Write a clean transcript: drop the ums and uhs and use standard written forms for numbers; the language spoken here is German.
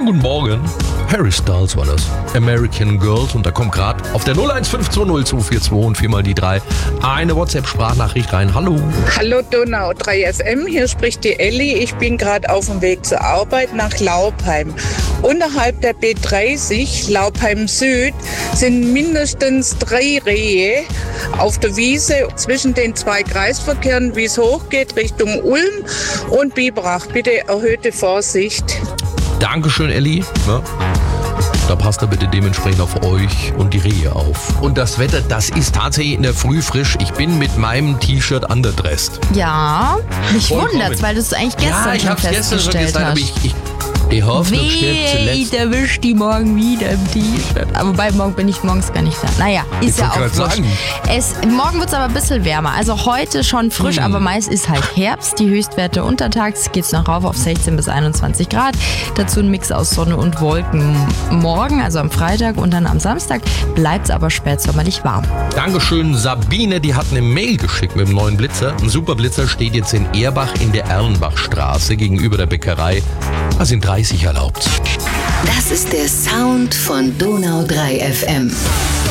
guten Morgen. Harry Styles war das. American Girls. Und da kommt gerade auf der 015202442 und 4 mal die 3 eine WhatsApp-Sprachnachricht rein. Hallo. Hallo Donau 3FM, hier spricht die Elli. Ich bin gerade auf dem Weg zur Arbeit nach Laupheim. Unterhalb der B30, Laupheim Süd, sind mindestens 3 Rehe auf der Wiese zwischen den 2 Kreisverkehren, wie es hochgeht, Richtung Ulm und Biberach. Bitte erhöhte Vorsicht. Dankeschön, Elli. Ja. Da passt er bitte dementsprechend auf euch und die Rehe auf. Und das Wetter, das ist tatsächlich in der Früh frisch. Ich bin mit meinem T-Shirt underdressed. Ja, mich wundert's, weil du es eigentlich gestern schon festgestellt hast. Aber die Hoffnung stirbt zuletzt. Ich erwischt die morgen wieder im T-Shirt. Aber wobei, morgen bin ich morgens gar nicht da. Naja, ist ja auch wurscht. Morgen wird es aber ein bisschen wärmer. Also heute schon frisch, aber meist ist halt Herbst. Die Höchstwerte untertags geht es noch rauf auf 16 bis 21 Grad. Dazu ein Mix aus Sonne und Wolken. Morgen, also am Freitag und dann am Samstag, bleibt es aber spätsommerlich warm. Dankeschön, Sabine. Die hat eine Mail geschickt mit dem neuen Blitzer. Ein super Blitzer steht jetzt in Erbach in der Erlenbachstraße gegenüber der Bäckerei. Da sind 30 erlaubt. Das ist der Sound von Donau 3 FM.